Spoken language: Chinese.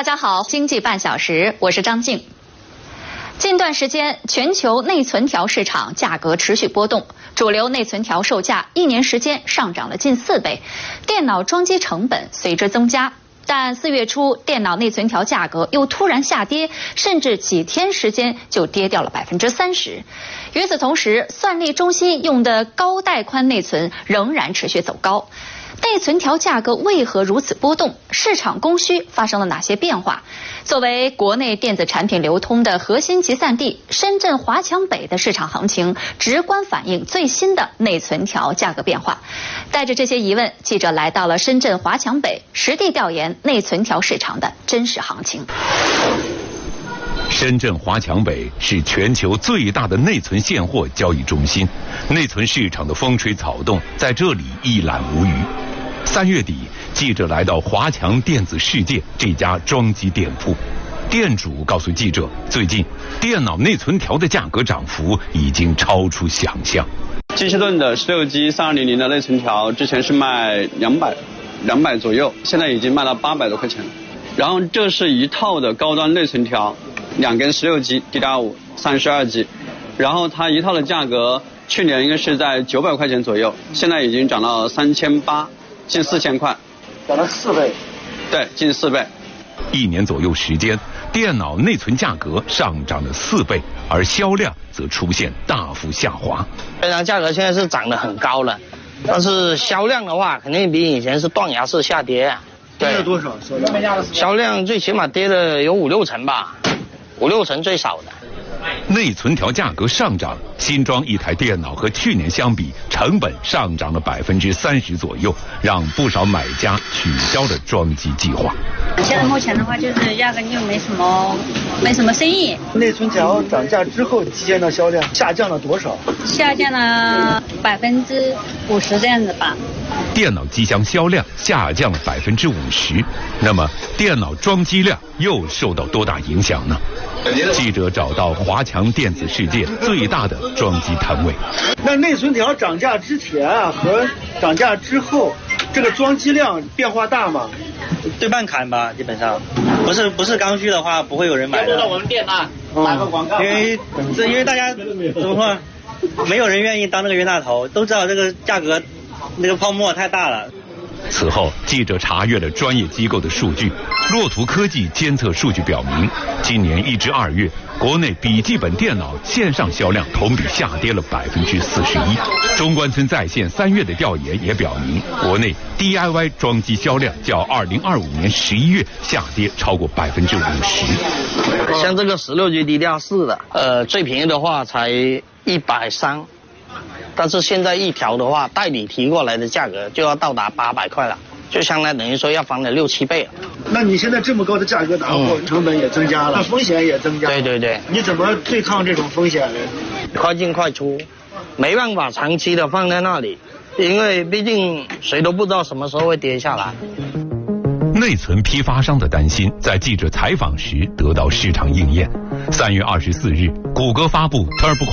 大家好，经济半小时，我是张静。近段时间，全球内存条市场价格持续波动，主流内存条售价1年时间上涨了近4倍，电脑装机成本随之增加。但4月初，电脑内存条价格又突然下跌，甚至几天时间就跌掉了30%。与此同时，算力中心用的高带宽内存仍然持续走高。内存条价格为何如此波动？市场供需发生了哪些变化？作为国内电子产品流通的核心集散地，深圳华强北的市场行情直观反映最新的内存条价格变化。带着这些疑问，记者来到了深圳华强北，实地调研内存条市场的真实行情。 深圳华强北是全球最大的内存现货交易中心，内存市场的风吹草动在这里一览无余。3月底，记者来到华强电子世界这家装机店铺，店主告诉记者，最近电脑内存条的价格涨幅已经超出想象。 金士顿的16G 3200的内存条之前是卖200左右，现在已经卖到800多块钱了。然后这是一套的高端内存条，2根16G DDR5 32G， 然后它一套的价格去年应该是在900块钱左右，现在已经涨到3800，近4000块， 涨了4倍。 对，近4倍。 1年左右时间，电脑内存价格上涨了4倍，而销量则出现大幅下滑。 虽然价格现在是涨得很高了，但是销量的话，肯定比以前是断崖式下跌啊。 跌了多少？ 销量最起码跌了有5-6成吧，5-6成最少的。 内存条价格上涨，新装一台电脑和去年相比，成本上涨了30%左右，让不少买家取消了装机计划。 现在目前的话，就是压根就没什么生意。 内存条涨价之后，期间的销量下降了多少？ 下降了50%这样子吧。 电脑机箱销量下降了50%，那么电脑装机量又受到多大影响呢？记者找到华强电子世界最大的装机摊位。 那内存条涨价之前和涨价之后，这个装机量变化大吗？ 对半砍吧，基本上不是刚需的话，不会有人买的。 要不到我们店打个广告。 因为大家怎么说，没有人愿意当这个冤大头，都知道这个价格那个泡沫太大了。 此后，记者查阅了专业机构的数据。洛图科技监测数据表明，今年1至2月，国内笔记本电脑线上销量同比下跌了41%。中关村在线3月的调研也表明，国内 DIY 装机销量较2025年11月下跌超过50%。 像这个16G DDR4的，最便宜的话才130。但是现在一条的话，代理提过来的价格就要到达800块了，就相当等于说要翻了6-7倍了。 那你现在这么高的价格拿货，成本也增加了，风险也增加。 对， 你怎么对抗这种风险呢？ 快进快出，没办法长期的放在那里，因为毕竟谁都不知道什么时候会跌下来。 内存批发商的担心在记者采访时得到市场应验。3月24日，谷歌发布 Turbo